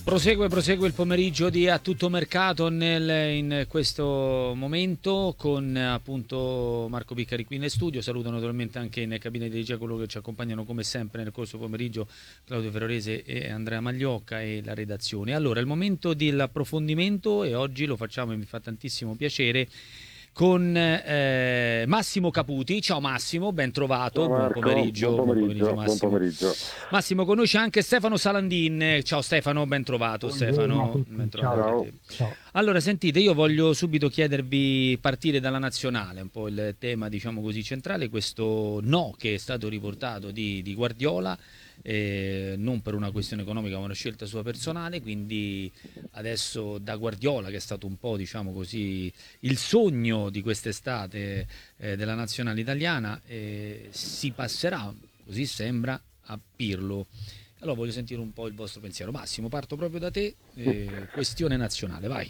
Prosegue il pomeriggio di A Tutto Mercato in questo momento con appunto Marco Piccari qui in studio. Saluto naturalmente anche in cabina di regia coloro che ci accompagnano come sempre nel corso pomeriggio, Claudio Ferrarese e Andrea Magliocca e la redazione. Allora, il momento dell'approfondimento e oggi lo facciamo e mi fa tantissimo piacere con Massimo Caputi. Ciao Massimo, ben trovato. Ciao Marco, Buon pomeriggio Massimo. buon pomeriggio. Massimo, conosce anche Stefano Salandin. Ciao Stefano, ben trovato. Stefano, ben trovato. Ciao. Allora, sentite, io voglio subito chiedervi, partire dalla nazionale, un po' il tema, diciamo così, centrale, questo no che è stato riportato di Guardiola, non per una questione economica ma una scelta sua personale, quindi adesso da Guardiola, che è stato un po', diciamo così, il sogno di quest'estate della nazionale italiana, si passerà, così sembra, a Pirlo. Allora voglio sentire un po' il vostro pensiero. Massimo, parto proprio da te, questione nazionale, vai.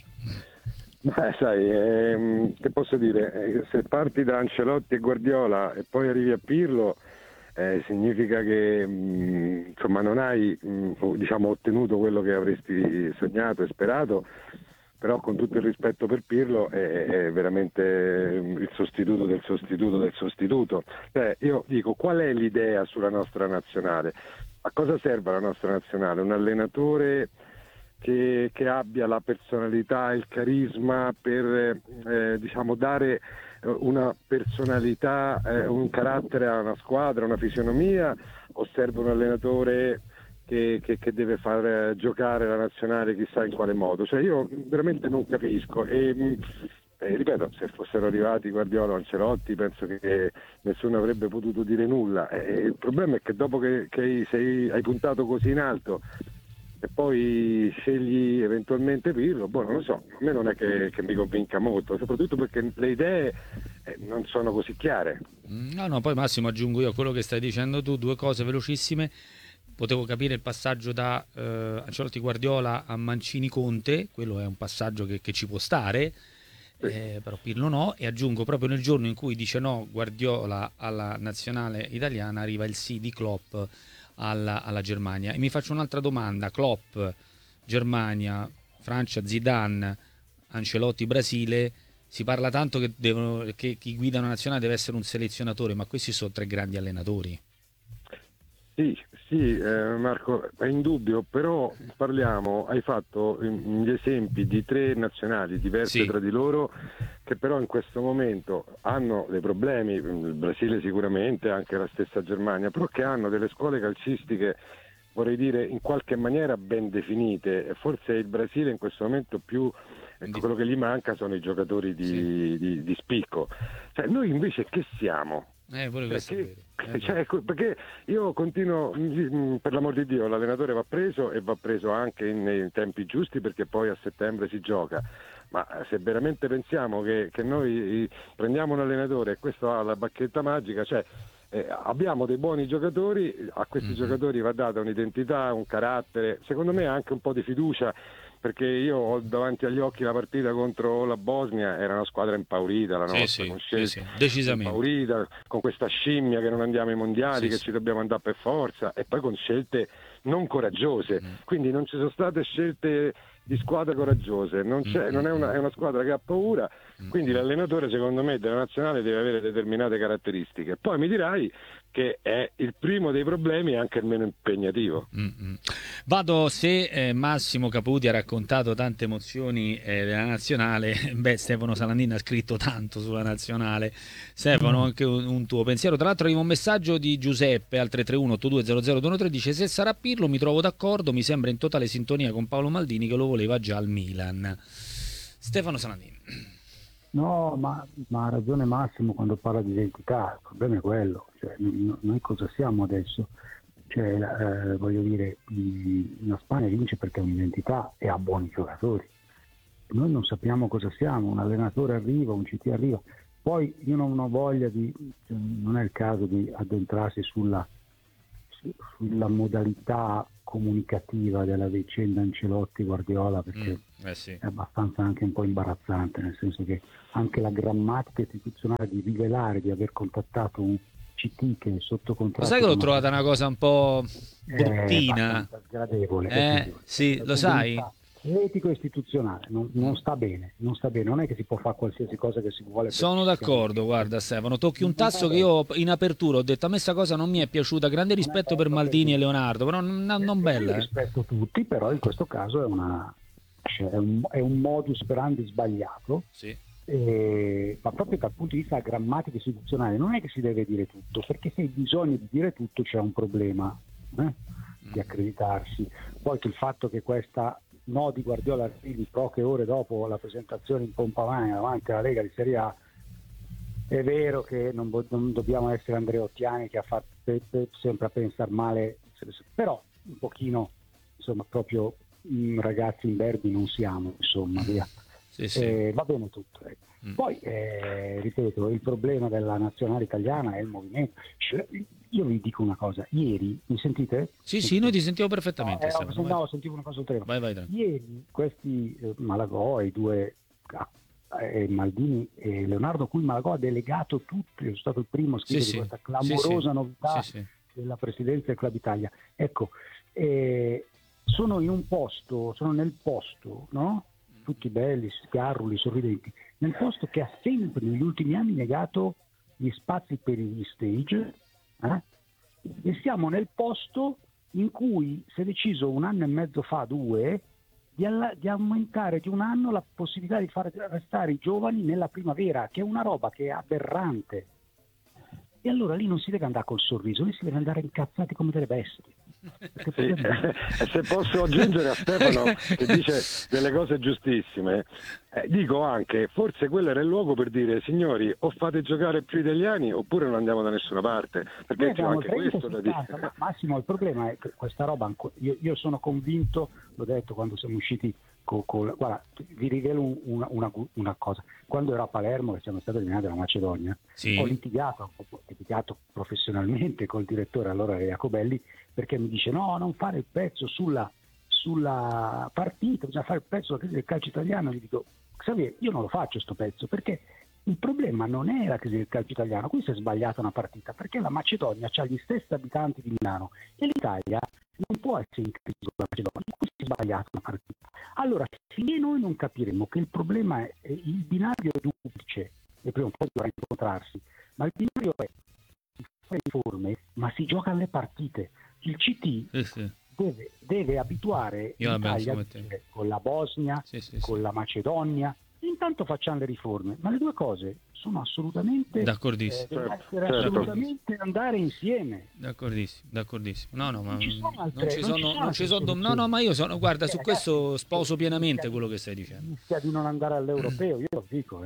Sai, che posso dire? Se parti da Ancelotti e Guardiola e poi arrivi a Pirlo, significa che insomma non hai diciamo, ottenuto quello che avresti sognato e sperato, però con tutto il rispetto per Pirlo è veramente il sostituto del sostituto del sostituto. Io dico, qual è l'idea sulla nostra nazionale? A cosa serve la nostra nazionale? Un allenatore che abbia la personalità e il carisma per diciamo dare una personalità, un carattere a una squadra, una fisionomia, o serve un allenatore che deve far giocare la nazionale chissà in quale modo? Cioè io veramente non capisco e ripeto, se fossero arrivati Guardiola o Ancelotti penso che nessuno avrebbe potuto dire nulla. Il problema è che dopo che hai puntato così in alto e poi scegli eventualmente Pirlo, non lo so, a me non è che mi convinca molto, soprattutto perché le idee non sono così chiare. No, poi Massimo aggiungo io a quello che stai dicendo tu, due cose velocissime. Potevo capire il passaggio da Ancelotti Guardiola a Mancini Conte, quello è un passaggio che ci può stare, però Pirlo no, e aggiungo proprio nel giorno in cui dice no Guardiola alla nazionale italiana arriva il sì di Klopp alla Germania. E mi faccio un'altra domanda: Klopp, Germania, Francia, Zidane, Ancelotti, Brasile, si parla tanto che chi guida una nazionale deve essere un selezionatore, ma questi sono tre grandi allenatori. Sì, Marco, è indubbio, però hai fatto gli esempi di tre nazionali diverse tra di loro, che però in questo momento hanno dei problemi, il Brasile sicuramente, anche la stessa Germania, però che hanno delle scuole calcistiche, vorrei dire, in qualche maniera ben definite. Forse il Brasile in questo momento più quello che gli manca sono i giocatori di spicco. Cioè, noi invece che siamo? Perché io continuo, per l'amor di Dio, l'allenatore va preso e va preso anche nei tempi giusti, perché poi a settembre si gioca, ma se veramente pensiamo che noi prendiamo un allenatore e questo ha la bacchetta magica, abbiamo dei buoni giocatori, a questi giocatori va data un'identità, un carattere, secondo me anche un po' di fiducia, perché io ho davanti agli occhi la partita contro la Bosnia, era una squadra impaurita la nostra, con scelte decisamente impaurita, con questa scimmia che non andiamo ai mondiali, ci dobbiamo andare per forza, e poi con scelte non coraggiose, quindi non ci sono state scelte di squadra coraggiose, non è una squadra che ha paura, quindi l'allenatore secondo me della nazionale deve avere determinate caratteristiche. Poi mi dirai che è il primo dei problemi e anche il meno impegnativo. Vado, se Massimo Caputi ha raccontato tante emozioni della nazionale, Stefano Salandin ha scritto tanto sulla nazionale. Stefano, anche un tuo pensiero. Tra l'altro arriva un messaggio di Giuseppe al 331-8200-213, dice: se sarà Pirlo mi trovo d'accordo, mi sembra in totale sintonia con Paolo Maldini che lo voleva già al Milan. Stefano Salandin. No, ma ha ragione Massimo quando parla di identità, il problema è quello, noi cosa siamo adesso? Voglio dire, la Spagna vince perché ha un'identità e ha buoni giocatori, noi non sappiamo cosa siamo, un allenatore arriva, un CT arriva, poi io non ho voglia non è il caso di addentrarsi sulla modalità comunicativa della vicenda Ancelotti-Guardiola, perché è abbastanza anche un po' imbarazzante, nel senso che anche la grammatica istituzionale di rivelare di aver contattato CT che è sotto Lo contratto. sai che l'ho trovata una cosa un po' bruttina? Sgradevole. Sì, lo sai? Etico istituzionale, non sta bene, non è che si può fare qualsiasi cosa che si vuole. Sono d'accordo, guarda Stefano, tocchi un tasto che io in apertura ho detto, a me sta cosa non mi è piaciuta, grande rispetto per Maldini e Leonardo, però non bella. Rispetto tutti, però in questo caso è un modus operandi sbagliato. Sì. Ma proprio dal punto di vista grammatico istituzionale non è che si deve dire tutto, perché se hai bisogno di dire tutto c'è un problema di accreditarsi. Poi che il fatto che questa no di Guardiola arrivi poche ore dopo la presentazione in pompa magna davanti alla Lega di Serie A, è vero che non dobbiamo essere Andreottiani che ha fatto sempre a pensare male, però un pochino, insomma, proprio ragazzi imberbi non siamo, insomma, via. Sì. Va bene tutto. Poi, ripeto, il problema della nazionale italiana è il movimento. Io vi dico una cosa, ieri, mi sentite? Sì, noi ti sentiamo perfettamente. Sentivo una cosa oltre. Vai. Ieri questi Malagò, i due Maldini e Leonardo, cui Malagò ha delegato tutto, io sono stato il primo a scrivere di questa clamorosa novità della presidenza del Club Italia. Ecco, sono nel posto, no? Tutti belli, sgarruli, sorridenti, nel posto che ha sempre negli ultimi anni negato gli spazi per gli stage, e siamo nel posto in cui si è deciso 1 anno e mezzo fa, 2, di aumentare di 1 anno la possibilità di far restare i giovani nella primavera, che è una roba che è aberrante. E allora lì non si deve andare col sorriso, lì si deve andare incazzati come delle bestie. Sì. E se posso aggiungere a Stefano che dice delle cose giustissime, dico anche, forse quello era il luogo per dire: signori, o fate giocare più italiani oppure non andiamo da nessuna parte, perché c'è anche 30, questo 70, da dire. Massimo, il problema è che questa roba, io sono convinto, l'ho detto quando siamo usciti guarda, vi rivelo una cosa. Quando ero a Palermo, che siamo stati eliminati dalla Macedonia, ho litigato professionalmente col direttore, allora era Jacobelli, perché mi dice: no, non fare il pezzo sulla partita, bisogna fare il pezzo sulla crisi del calcio italiano. Gli dico: Xavier, io non lo faccio sto pezzo, perché il problema non è la crisi del calcio italiano, qui si è sbagliata una partita, perché la Macedonia ha gli stessi abitanti di Milano e l'Italia non può essere in crisi con la Macedonia, qui si è sbagliata una partita. Allora, finché noi non capiremo che il problema è il binario duplice, e prima o poi dovrà incontrarsi, ma il binario è si fa riforme, ma si gioca alle partite. Il CT deve abituare l'Italia con la Bosnia, con la Macedonia. Intanto facciamo le riforme, ma le due cose sono assolutamente assolutamente andare insieme. D'accordissimo. No, ma non ci sono, ma io sono, guarda, su questo sposo pienamente quello che stai dicendo. Rischia di non andare all'europeo, io lo dico,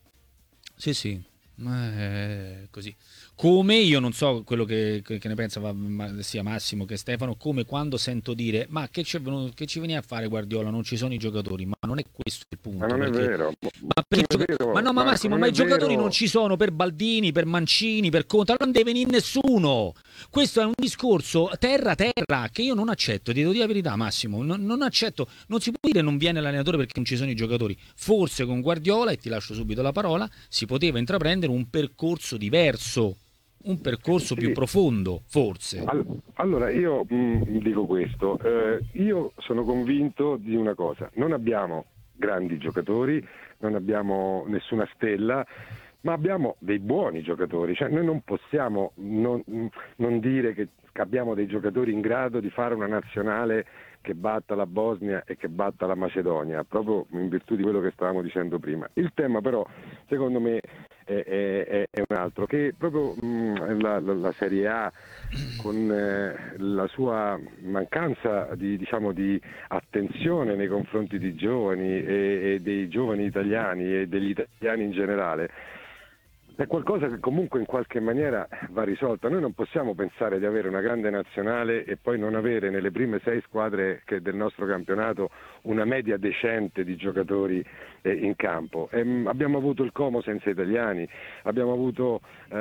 Sì, ma è così. Come io non so quello che ne pensa sia Massimo che Stefano, come quando sento dire: ma che ci vieni a fare Guardiola, non ci sono i giocatori, ma non è questo il punto. Ma non è vero. Ma Massimo, ma i giocatori non ci sono per Baldini, per Mancini, per Conte, non deve venire nessuno. Questo è un discorso terra che io non accetto, ti devo dire la verità, Massimo, non accetto. Non si può dire non viene l'allenatore perché non ci sono i giocatori. Forse con Guardiola, e ti lascio subito la parola, si poteva intraprendere un percorso diverso, un percorso più profondo, forse. Allora io dico questo, io sono convinto di una cosa: non abbiamo grandi giocatori, non abbiamo nessuna stella, ma abbiamo dei buoni giocatori, cioè noi non possiamo non dire che abbiamo dei giocatori in grado di fare una nazionale che batta la Bosnia e che batta la Macedonia, proprio in virtù di quello che stavamo dicendo prima. Il tema però, secondo me, è un altro, che proprio la Serie A, con la sua mancanza di attenzione nei confronti di giovani e dei giovani italiani e degli italiani in generale, è qualcosa che comunque in qualche maniera va risolta. Noi non possiamo pensare di avere una grande nazionale e poi non avere nelle prime 6 squadre del nostro campionato una media decente di giocatori in campo. Abbiamo avuto il Como senza italiani, abbiamo avuto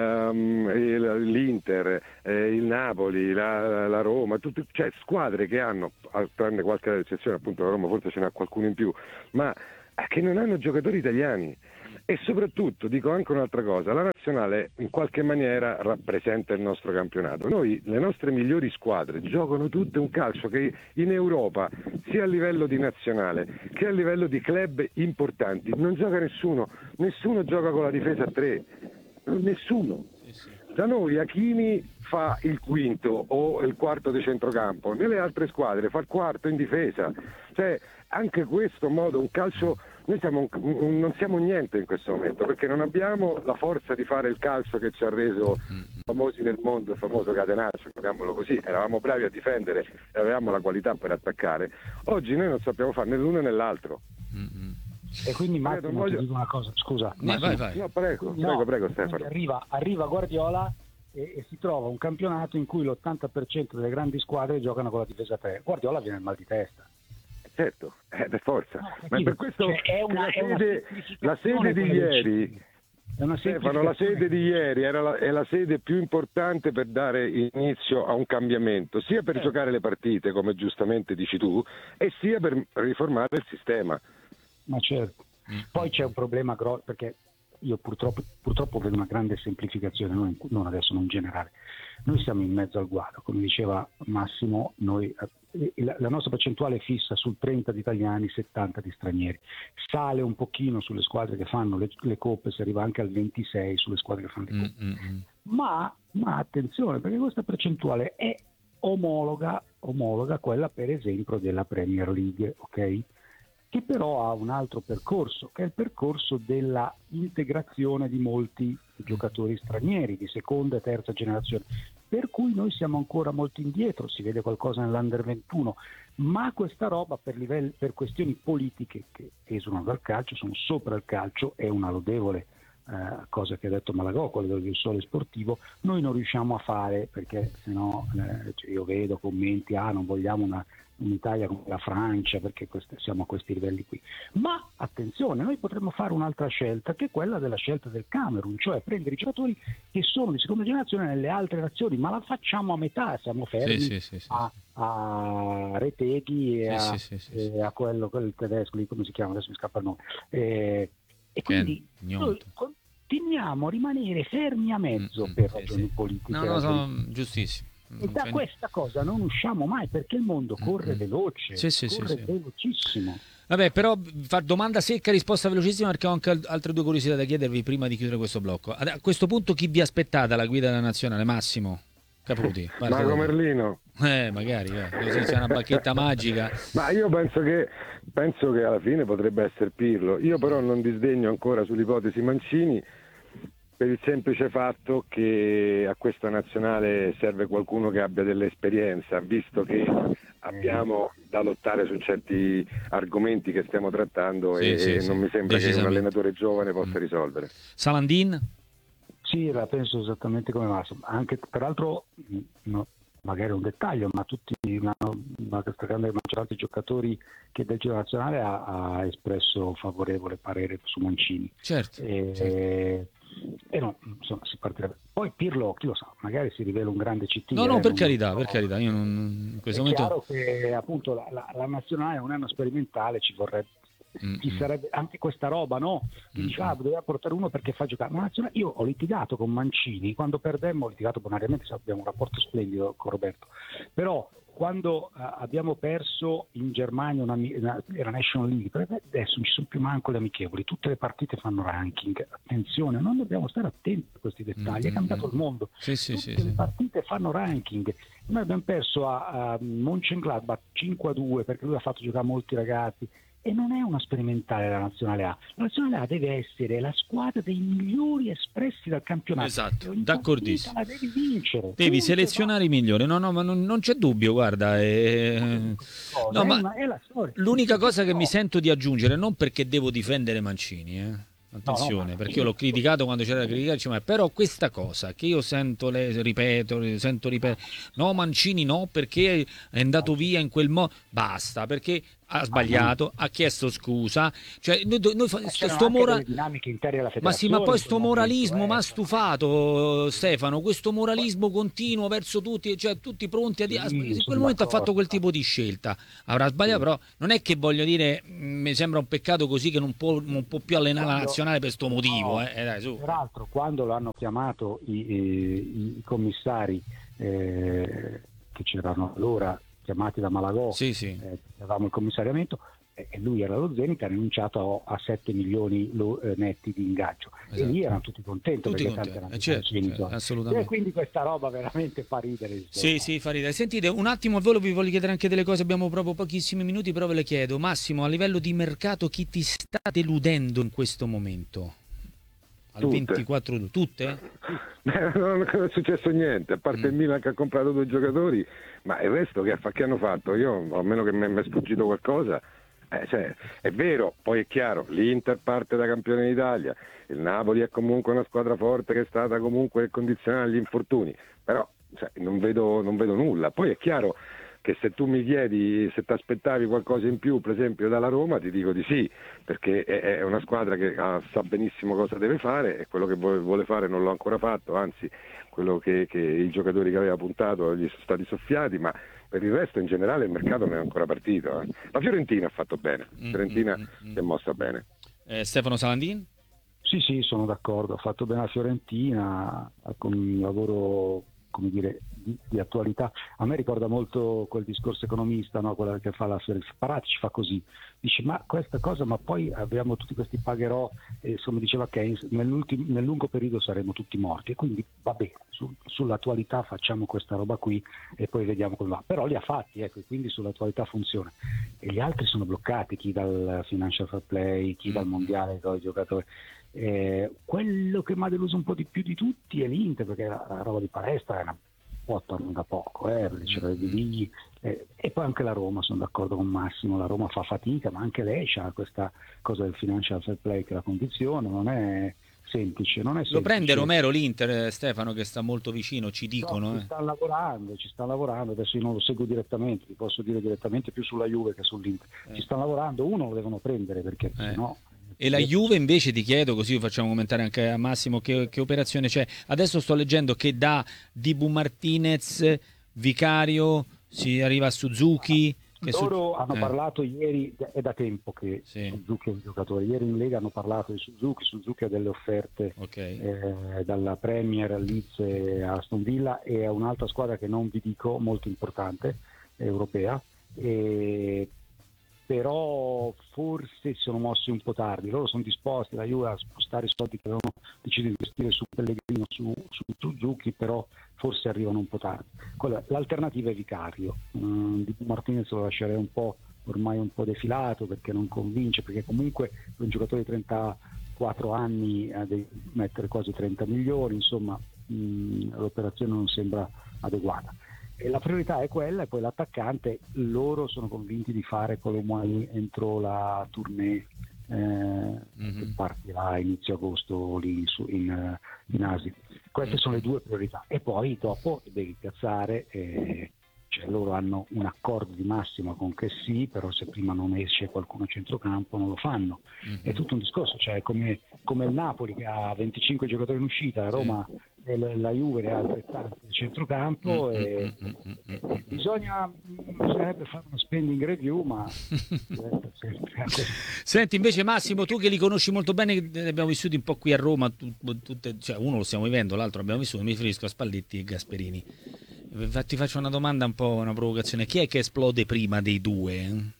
l'Inter, il Napoli, la Roma, cioè squadre che hanno, tranne qualche eccezione, appunto la Roma forse ce n'ha qualcuno in più, ma che non hanno giocatori italiani. E soprattutto dico anche un'altra cosa, la nazionale in qualche maniera rappresenta il nostro campionato. Noi, le nostre migliori squadre giocano tutte un calcio che in Europa, sia a livello di nazionale che a livello di club importanti, non gioca nessuno gioca con la difesa a 3, nessuno. Da noi Hakimi fa il quinto o il quarto di centrocampo, nelle altre squadre fa il quarto in difesa, cioè anche questo modo, un calcio, noi non siamo niente in questo momento perché non abbiamo la forza di fare il calcio che ci ha reso famosi nel mondo, il famoso catenaccio, chiamiamolo così, eravamo bravi a difendere e avevamo la qualità per attaccare. Oggi noi non sappiamo fare né l'uno né l'altro. E quindi Massimo, ti dico una cosa, scusa. Vai. No, prego Stefano. Arriva Guardiola e si trova un campionato in cui l'80% delle grandi squadre giocano con la difesa 3. Guardiola viene il mal di testa. Certo, per forza. No, Ma è per questo la sede di ieri, Stefano, la sede di ieri è la sede più importante per dare inizio a un cambiamento, sia per giocare le partite, come giustamente dici tu, e sia per riformare il sistema. Ma certo. Poi c'è un problema grosso, perché io purtroppo vedo una grande semplificazione, non adesso, non in generale. Noi siamo in mezzo al guado, come diceva Massimo, la nostra percentuale è fissa sul 30 di italiani, 70 di stranieri. Sale un pochino sulle squadre che fanno le coppe, si arriva anche al 26 sulle squadre che fanno le coppe. Ma attenzione, perché questa percentuale è omologa a quella per esempio della Premier League, ok? Che però ha un altro percorso, che è il percorso della integrazione di molti giocatori stranieri di seconda e terza generazione, per cui noi siamo ancora molto indietro. Si vede qualcosa nell'Under 21, ma questa roba per questioni politiche che esulano dal calcio, sono sopra il calcio, è una lodevole cosa che ha detto Malagò, quello del Sole Sportivo, noi non riusciamo a fare, perché sennò io vedo commenti, non vogliamo un'Italia come la Francia perché siamo a questi livelli qui. Ma attenzione, noi potremmo fare un'altra scelta, che è quella della scelta del Camerun, cioè prendere i giocatori che sono di seconda generazione nelle altre nazioni, ma la facciamo a metà, siamo fermi a Reteghi e a quello tedesco lì, come si chiama, adesso mi scappa il nome, e quindi noi continuiamo a rimanere fermi a mezzo per ragioni politiche. No, sono giustissimo. E da questa cosa non usciamo mai, perché il mondo corre veloce, velocissimo. Vabbè, però fa domanda secca, risposta velocissima, perché ho anche altre due curiosità da chiedervi prima di chiudere questo blocco. A questo punto chi vi aspettate alla guida della nazionale? Massimo Caputi? Marco Merlino. Magari, così c'è una bacchetta magica. Ma io penso che alla fine potrebbe essere Pirlo. Io però non disdegno ancora sull'ipotesi Mancini, per il semplice fatto che a questa nazionale serve qualcuno che abbia dell'esperienza, visto che abbiamo da lottare su certi argomenti che stiamo trattando e non mi sembra che un allenatore giovane possa risolvere. Salandin? Sì, la penso esattamente come Massimo, anche peraltro magari un dettaglio, ma la grande maggioranza dei giocatori che del giro nazionale ha espresso favorevole parere su Mancini. Certo. E no, insomma, si partirebbe. Poi Pirlo, chi lo sa, magari si rivela un grande CT. No, per carità, io in questo momento. È chiaro che appunto la nazionale è un anno sperimentale, ci vorrebbe. Ci sarebbe anche questa roba, no? Che diceva doveva portare uno perché fa giocare. Ma io ho litigato con Mancini, quando perdemmo ho litigato bonariamente, abbiamo un rapporto splendido con Roberto, però quando abbiamo perso in Germania era National League, adesso non ci sono più manco le amichevoli, tutte le partite fanno ranking, attenzione, non dobbiamo stare attenti a questi dettagli, è cambiato il mondo, tutte le partite fanno ranking. Noi abbiamo perso a Mönchengladbach 5-2 perché lui ha fatto giocare molti ragazzi. E non è una sperimentale la Nazionale A. La Nazionale A deve essere la squadra dei migliori espressi dal campionato. Esatto, d'accordissimo. La devi vincere. Devi selezionare i migliori. No, ma non c'è dubbio, guarda. È la storia. L'unica cosa che mi sento di aggiungere, non perché devo difendere Mancini, attenzione, perché io l'ho criticato quando c'era da criticare, però questa cosa che io sento ripeto, no Mancini no, perché è andato via in quel modo, basta, perché ha sbagliato, ha chiesto scusa, cioè delle dinamiche interne alla ma sì, ma federazione poi sto moralismo mi ha insomma. stufato, Stefano, questo moralismo continuo verso tutti, cioè tutti pronti Sì, in quel sono momento ha fatto quel d'accordo. tipo di scelta, avrà sbagliato, Sì. però non è che voglio dire, mi sembra un peccato così che non può più allenare la nazionale per sto motivo, No, dai, su. peraltro quando l'hanno chiamato i commissari che c'erano allora chiamati da Malagò, Sì, sì. avevamo il commissariamento, e lui era lo Zenit, ha rinunciato a 7 milioni netti di ingaggio, e lì Esatto. erano tutti contenti Tutti perché tanti contenti, erano i certo, genitori. E assolutamente. quindi questa roba veramente fa ridere, Sì, insomma. sì, fa ridere. Sentite, un attimo al volo vi voglio chiedere anche delle cose, abbiamo proprio pochissimi minuti, però ve le chiedo. Massimo, a livello di mercato, chi ti sta deludendo in questo momento? Al Tutte. 24 tutte? Non è successo niente, a parte il Milan che ha comprato 2 giocatori, ma il resto che hanno fatto? Io, a meno che mi è sfuggito qualcosa, cioè, è vero, poi è chiaro, l'Inter parte da campione d'Italia, il Napoli è comunque una squadra forte che è stata comunque condizionata agli infortuni, però cioè, non vedo nulla. Poi è chiaro che se tu mi chiedi se ti aspettavi qualcosa in più, per esempio dalla Roma, ti dico di sì, perché è una squadra che sa benissimo cosa deve fare, e quello che vuole fare non l'ha ancora fatto, anzi quello che i giocatori che aveva puntato gli sono stati soffiati, ma per il resto in generale il mercato non è ancora partito. La Fiorentina ha fatto bene, la Fiorentina si è mossa bene. Stefano Salandin? Sì, sono d'accordo, ha fatto bene la Fiorentina con un lavoro, come dire, di attualità. A me ricorda molto quel discorso economista, no? Quella che fa Paratici fa così, dice ma questa cosa, ma poi abbiamo tutti questi pagherò, insomma diceva Keynes, nel lungo periodo saremo tutti morti, e quindi va bene, sull'attualità facciamo questa roba qui e poi vediamo come va, però li ha fatti, ecco, e quindi sull'attualità funziona. E gli altri sono bloccati, chi dal financial fair play, chi dal mondiale con i giocatori. Quello che mi ha deluso un po' di più di tutti è l'Inter, perché la roba di Palestra è una botta non da poco, perché c'era di lì, e poi anche la Roma, sono d'accordo con Massimo, la Roma fa fatica, ma anche lei ha questa cosa del financial fair play che la condizione non è semplice, non è semplice. Lo prende Romero l'Inter, Stefano, che sta molto vicino, ci dicono. No, ci stanno lavorando, adesso io non lo seguo direttamente, ti posso dire direttamente più sulla Juve che sull'Inter. Ci stanno lavorando, uno lo devono prendere perché no. E la Juve invece ti chiedo, così facciamo commentare anche a Massimo, che operazione c'è? Adesso sto leggendo che da Dibu Martinez, Vicario, si arriva a Suzuki. Loro hanno parlato ieri, è da tempo che Suzuki è un giocatore, ieri in Lega hanno parlato di Suzuki ha delle offerte dalla Premier, Leeds e Aston Villa, e a un'altra squadra che non vi dico, molto importante, europea, però forse si sono mossi un po' tardi. Loro sono disposti, la Juve, a spostare i soldi che avevano deciso di investire su Pellegrino, su Suzuki, però forse arrivano un po' tardi. L'alternativa è Vicario. Di Martinez lo lascerei ormai un po' defilato, perché non convince, perché comunque per un giocatore di 34 anni devi mettere quasi 30 milioni, insomma l'operazione non sembra adeguata. E la priorità è quella, e poi l'attaccante, loro sono convinti di fare Colomwani entro la tournée che partirà a inizio agosto lì in Asia. Queste sono le due priorità, e poi dopo devi piazzare, cioè loro hanno un accordo di massima con che sì, però se prima non esce qualcuno a centrocampo non lo fanno. È tutto un discorso, cioè come il Napoli che ha 25 giocatori in uscita, la Roma e la Juve ne ha altrettanti a centrocampo, e bisognerebbe fare uno spending review, ma Senti, invece Massimo, tu che li conosci molto bene, ne abbiamo vissuti un po' qui a Roma, cioè uno lo stiamo vivendo, l'altro l'abbiamo vissuto, mi riferisco a Spalletti e Gasperini. Ti faccio una domanda, un po' una provocazione: chi è che esplode prima dei due?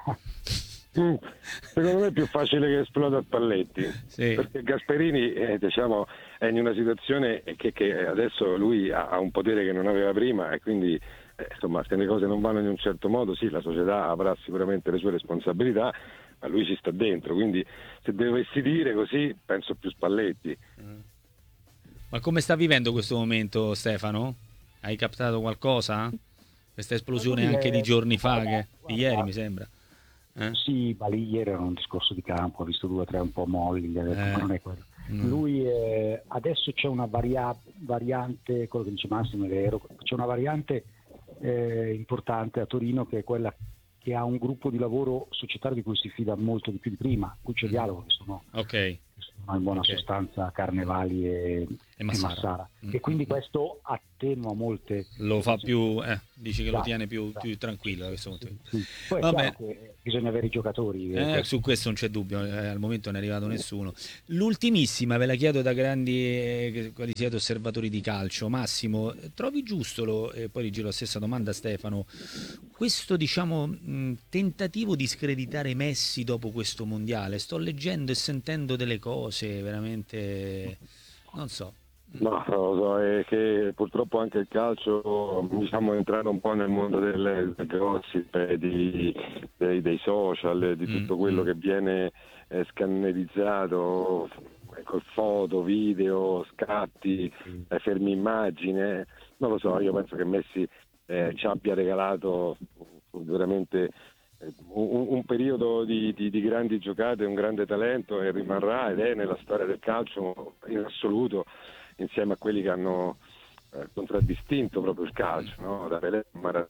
Secondo me è più facile che esploda Spalletti, perché Gasperini è in una situazione che adesso lui ha un potere che non aveva prima, e quindi insomma, se le cose non vanno in un certo modo, sì, la società avrà sicuramente le sue responsabilità, ma lui ci sta dentro, quindi se dovessi dire così penso più Spalletti. Ma come sta vivendo questo momento, Stefano? Hai captato qualcosa? Questa esplosione anche di giorni fa, di ieri mi sembra. Sì, ma lì ieri era un discorso di campo, ho visto 2 o 3 un po' molli, ma non è quello. Lui adesso c'è una variante, quello che dice Massimo è vero, c'è una variante importante a Torino, che è quella che ha un gruppo di lavoro societario di cui si fida molto di più di prima, qui c'è dialogo, che sono in buona sostanza Carnevali e Massara. E quindi questo attenua molte... Lo fa più, dici che lo tiene più tranquillo da questo punto di vista. Poi è chiaro che bisogna avere i giocatori. Su questo non c'è dubbio, al momento non è arrivato nessuno. L'ultimissima ve la chiedo da grandi, quali siete osservatori di calcio. Massimo, trovi giusto, e poi rigiro la stessa domanda a Stefano, questo tentativo di screditare Messi dopo questo mondiale? Sto leggendo e sentendo delle cose veramente, non so. No, lo so, è che purtroppo anche il calcio, diciamo, entrare un po' nel mondo del gossip, dei social, di tutto quello che viene scannerizzato, ecco, foto, video, scatti, fermi immagine. Non lo so, io penso che Messi ci abbia regalato veramente un periodo di grandi giocate, un grande talento, e rimarrà ed è nella storia del calcio in assoluto, insieme a quelli che hanno contraddistinto proprio il calcio, no? Da Pelé,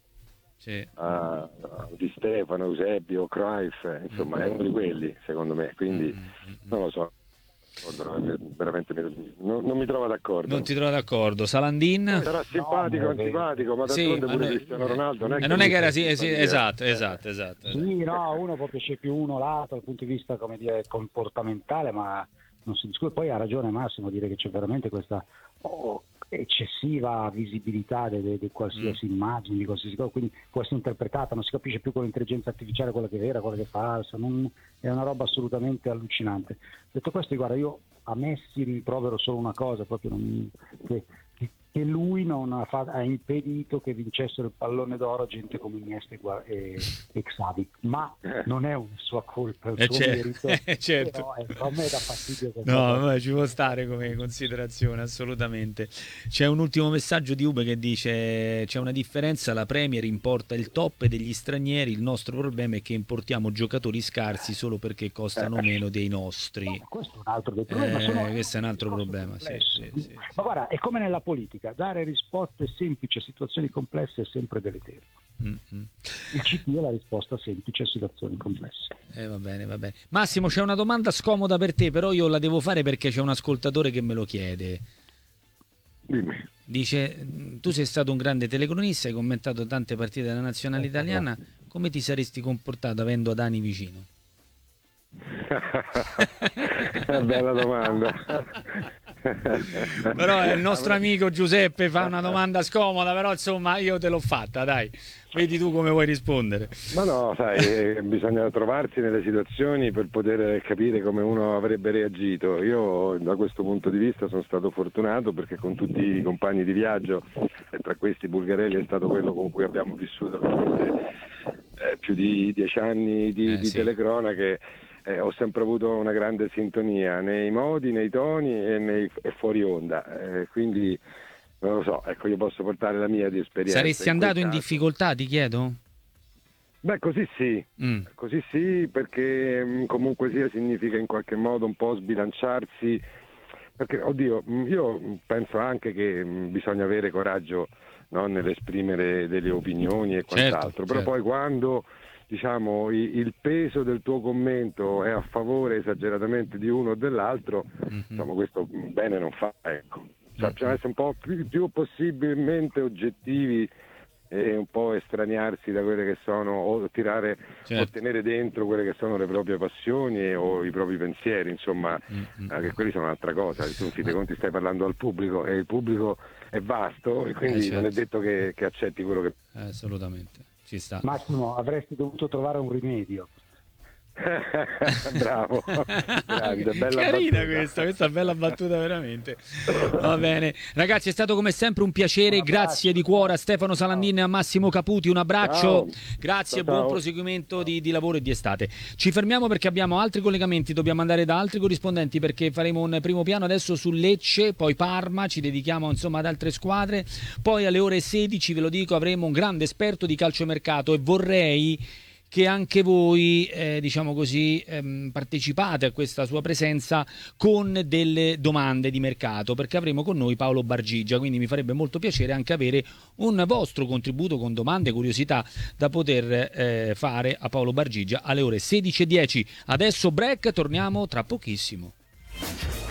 a Di Stefano, Eusebio, Cruyff, insomma è uno di quelli, secondo me, quindi non lo so. Veramente non mi trovo d'accordo. Non ti trovo d'accordo. Salandin sarà simpatico o antipatico, ma d'altronde pure Cristiano Ronaldo non è che era esatto. Sì, no, uno può piacere più uno l'altro dal punto di vista, come dire, comportamentale, ma non si discute. Poi ha ragione Massimo dire che c'è veramente questa eccessiva visibilità di qualsiasi immagine, di qualsiasi cosa, quindi può essere interpretata, non si capisce più con l'intelligenza artificiale quella che è vera, quella che è falsa, è una roba assolutamente allucinante. Detto questo, guarda, io a Messi rimprovero solo una cosa, proprio che lui non ha impedito che vincessero il pallone d'oro gente come Iniesta e Xavi, ma non è una sua colpa, è il suo merito, certo. Però a me dà fastidio. No, ci può stare come considerazione, assolutamente. C'è un ultimo messaggio di Ube che dice: c'è una differenza, la Premier importa il top degli stranieri, il nostro problema è che importiamo giocatori scarsi solo perché costano meno dei nostri. No, questo è un altro dei problemi. Questo è un altro problema, sì. Ma guarda, è come nella politica, dare risposte semplici a situazioni complesse è sempre deleterio. Il CT è la risposta semplice a situazioni complesse. Va bene. Massimo, c'è una domanda scomoda per te, però io la devo fare perché c'è un ascoltatore che me lo chiede. Dimmi. Dice: tu sei stato un grande telecronista, hai commentato tante partite della nazionale italiana, come ti saresti comportato avendo Adani vicino? Bella domanda. Però il nostro amico Giuseppe fa una domanda scomoda, però insomma io te l'ho fatta, dai, vedi tu come vuoi rispondere. Ma no, sai, bisogna trovarsi nelle situazioni per poter capire come uno avrebbe reagito. Io da questo punto di vista sono stato fortunato perché con tutti i compagni di viaggio, e tra questi Bulgarelli è stato quello con cui abbiamo vissuto più di 10 anni di telecronache. Ho sempre avuto una grande sintonia nei modi, nei toni e fuori onda, quindi non lo so, ecco, io posso portare la mia di esperienza. Saresti andato in difficoltà, ti chiedo? Beh, così sì, perché comunque sia significa in qualche modo un po' sbilanciarsi, perché oddio, io penso anche che bisogna avere coraggio, no, nell'esprimere delle opinioni e quant'altro, però poi quando diciamo il peso del tuo commento è a favore esageratamente di uno o dell'altro, insomma questo bene non fa, ecco. Cioè, bisogna essere un po' più possibilmente oggettivi e un po' estraniarsi da quelle che sono, o tirare, o tenere dentro quelle che sono le proprie passioni o i propri pensieri, insomma, che quelli sono un'altra cosa. Tu in fin dei conti stai parlando al pubblico e il pubblico è vasto e quindi non è detto che accetti quello che... Assolutamente. Ci sta. Massimo, avresti dovuto trovare un rimedio. Bravo, grande, bella carina battuta. questa bella battuta veramente. Va bene ragazzi, è stato come sempre un piacere, grazie di cuore a Stefano Salandin e a Massimo Caputi, un abbraccio. Grazie e buon proseguimento di lavoro e di estate. Ci fermiamo perché abbiamo altri collegamenti, dobbiamo andare da altri corrispondenti perché faremo un primo piano adesso su Lecce, poi Parma, ci dedichiamo insomma ad altre squadre, poi alle ore 16 ve lo dico avremo un grande esperto di calciomercato e vorrei che anche voi diciamo così partecipate a questa sua presenza con delle domande di mercato, perché avremo con noi Paolo Bargigia, quindi mi farebbe molto piacere anche avere un vostro contributo con domande e curiosità da poter fare a Paolo Bargigia alle ore 16:10. Adesso break, torniamo tra pochissimo.